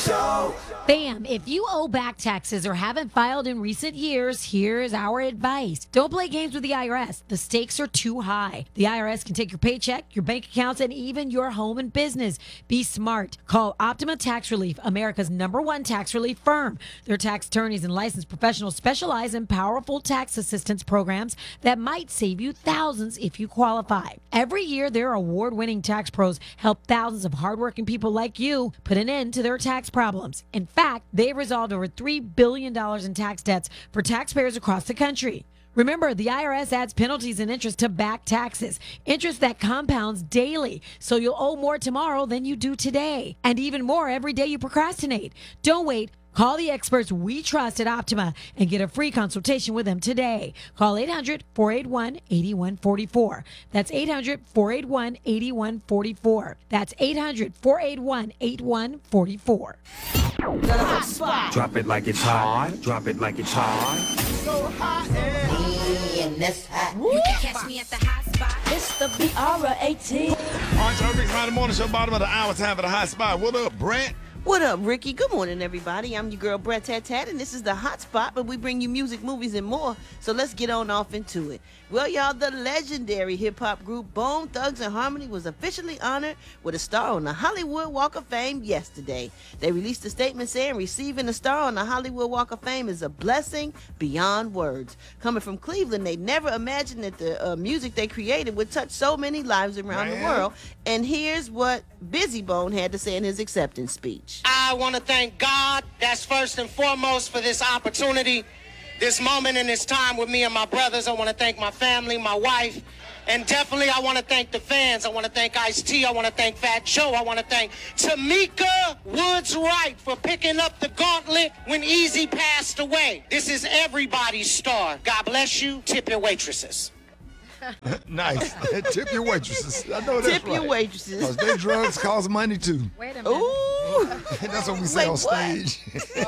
Show. Bam! If you owe back taxes or haven't filed in recent years, here's our advice. Don't play games with the IRS. The stakes are too high. The IRS can take your paycheck, your bank accounts, and even your home and business. Be smart. Call Optima Tax Relief, America's #1 tax relief firm. Their tax attorneys and licensed professionals specialize in powerful tax assistance programs that might save you thousands if you qualify. Every year, their award-winning tax pros help thousands of hardworking people like you put an end to their tax problems. In fact, they've resolved over $3 billion in tax debts for taxpayers across the country. Remember, the IRS adds penalties and interest to back taxes, interest that compounds daily, so you'll owe more tomorrow than you do today, and even more every day you procrastinate. Don't wait. Call the experts we trust at Optima and get a free consultation with them today. Call 800-481-8144. That's 800-481-8144. That's 800-481-8144. The hot spot. Drop it like it's hot. Drop it like it's hot. So hot and that's hot. You can catch me at the hot spot. It's the BR18. All right, y'all, Rick Smiley Morning Show, bottom of the hour, time for the hot spot. What up, Brent? What up, Ricky? Good morning, everybody. I'm your girl, Brett Tat Tat, and this is the Hot Spot, but we bring you music, movies, and more. So let's get on off into it. Well, y'all, the legendary hip-hop group Bone Thugs and Harmony was officially honored with a star on the Hollywood Walk of Fame yesterday. They released a statement saying receiving a star on the Hollywood Walk of Fame is a blessing beyond words. Coming from Cleveland, they never imagined that the music they created would touch so many lives around the world. And here's what Busy Bone had to say in his acceptance speech. I want to thank God, that's first and foremost, for this opportunity, this moment and this time with me and my brothers. I want to thank my family, my wife, and definitely I want to thank the fans. I want to thank Ice-T. I want to thank Fat Joe. I want to thank Tamika Woods Wright for picking up the gauntlet when Easy passed away. This is everybody's star. God bless you. Tip your waitresses. Nice. Tip your waitresses. I know that's Tip your waitresses. Because their drugs cost money, too. Wait a minute. Ooh. That's what we say on stage.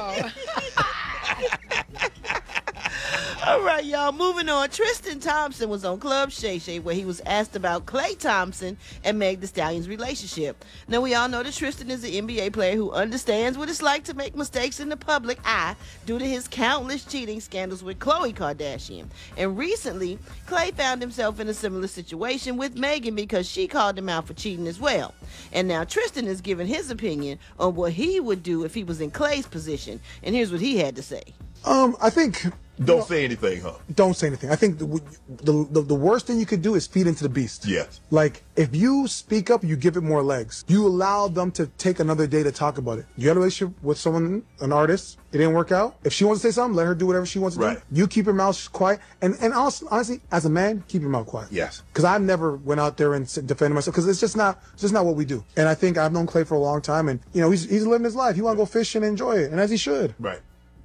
All right, y'all, moving on. Tristan Thompson was on Club Shay Shay where he was asked about Klay Thompson and Meg Thee Stallion's relationship. Now, we all know that Tristan is an NBA player who understands what it's like to make mistakes in the public eye due to his countless cheating scandals with Khloe Kardashian. And recently, Klay found himself in a similar situation with Megan because she called him out for cheating as well. And now Tristan is giving his opinion on what he would do if he was in Klay's position. And here's what he had to say. I think... Don't say anything, huh? Don't say anything. I think the worst thing you could do is feed into the beast. Yes. Like, if you speak up, you give it more legs. You allow them to take another day to talk about it. You had a relationship with someone, an artist, it didn't work out. If she wants to say something, let her do whatever she wants to do. You keep your mouth quiet. And honestly, as a man, keep your mouth quiet. Yes. Because I've never went out there and defended myself, because it's just not what we do. And I think I've known Klay for a long time, and, you know, he's living his life. He want to go fishing and enjoy it, and as he should. Right.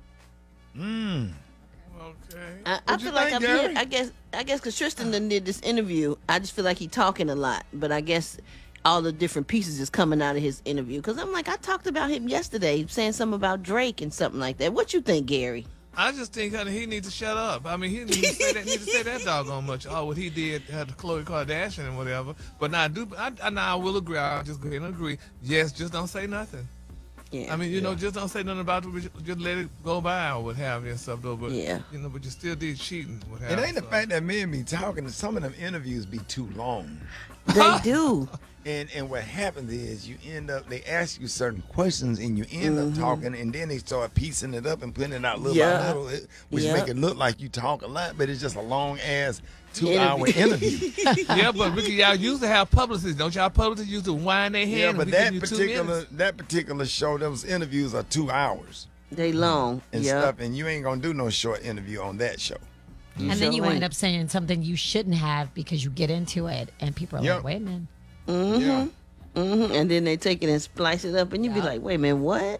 I feel like I guess because Tristan done did this interview, I just feel like he talking a lot. But I guess all the different pieces is coming out of his interview. Because I'm like, I talked about him yesterday, saying something about Drake and something like that. What you think, Gary? I just think he needs to shut up. I mean, he need to say that doggone much. Oh, what he did to Khloe Kardashian and whatever. But now I will agree. I'll just go ahead and agree. Yes, just don't say nothing. Yeah. I mean, you know, just don't say nothing about it. Just let it go by or what have you and stuff, though. But, you know, but you still did cheating. What have It you. ain't the fact that men be talking. Some of them interviews be too long. They do. And what happens is you end up, they ask you certain questions and you end up talking, and then they start piecing it up and putting it out little by little, which make it look like you talk a lot, but it's just a long-ass 2-hour interview. Yeah, but Ricky, y'all used to have publicists. Don't y'all publicists used to wind their hand? Yeah, but that particular show, those interviews are 2 hours. They long. And stuff, and you ain't going to do no short interview on that show. And then you wind up saying something you shouldn't have because you get into it, and people are like, wait a minute. And then they take it and splice it up, and you be like, wait a minute, what?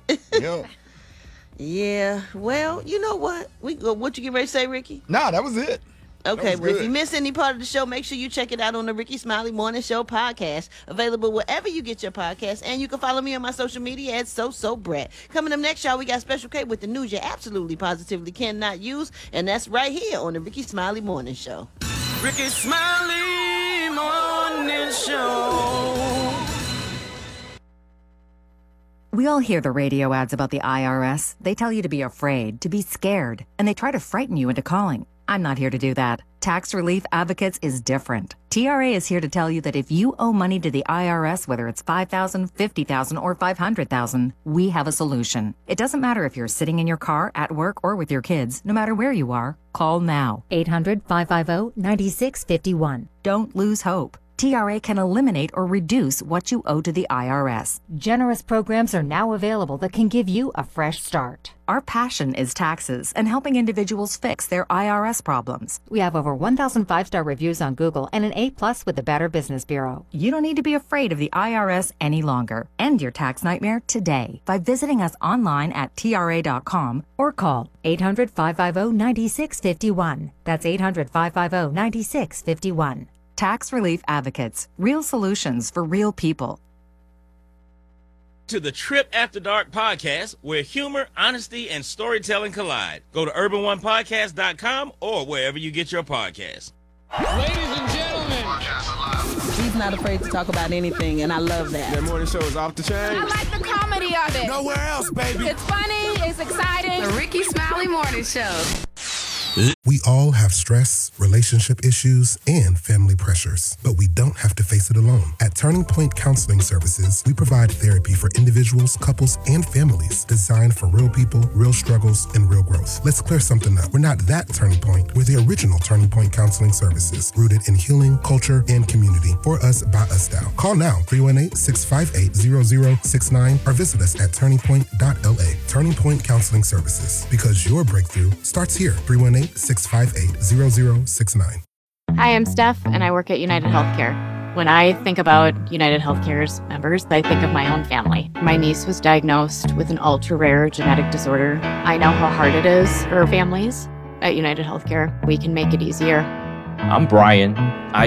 Yeah. Well, you know what? What you get ready to say, Ricky? No, that was it. Okay, well, if you missed any part of the show, make sure you check it out on the Ricky Smiley Morning Show podcast, available wherever you get your podcasts, and you can follow me on my social media at SoSoBrat. Coming up next, y'all, we got Special K with the news you absolutely positively cannot use, and that's right here on the Ricky Smiley Morning Show. Ricky Smiley Morning Show. We all hear the radio ads about the IRS. They tell you to be afraid, to be scared, and they try to frighten you into calling. I'm not here to do that. Tax Relief Advocates is different. TRA is here to tell you that if you owe money to the IRS, whether it's $5,000, $50,000, or $500,000, we have a solution. It doesn't matter if you're sitting in your car, at work, or with your kids. No matter where you are, call now. 800-550-9651. Don't lose hope. TRA can eliminate or reduce what you owe to the IRS. Generous programs are now available that can give you a fresh start. Our passion is taxes and helping individuals fix their IRS problems. We have over 1,000 5-star reviews on Google and an A+ with the Better Business Bureau. You don't need to be afraid of the IRS any longer. End your tax nightmare today by visiting us online at TRA.com or call 800-550-9651. That's 800-550-9651. Tax Relief Advocates. Real solutions for real people. To the Trip After Dark podcast, where humor, honesty, and storytelling collide. Go to urbanonepodcast.com or wherever you get your podcasts. Ladies and gentlemen, He's not afraid to talk about anything, and I love that. That morning show is off the chain. I like the comedy of it. Nowhere else, baby. It's funny, it's exciting. The Ricky Smiley Morning Show. We all have stress, relationship issues, and family pressures, but we don't have to face it alone. At Turning Point Counseling Services, we provide therapy for individuals, couples, and families designed for real people, real struggles, and real growth. Let's clear something up. We're not that Turning Point. We're the original Turning Point Counseling Services, rooted in healing, culture, and community. For us, by us style. Call now, 318-658-0069, or visit us at turningpoint.la. Turning Point Counseling Services, because your breakthrough starts here. 318-658-0069. Hi, I'm Steph, and I work at United Healthcare. When I think about United Healthcare's members, I think of my own family. My niece was diagnosed with an ultra-rare genetic disorder. I know how hard it is for families. At United Healthcare, we can make it easier. I'm Brian.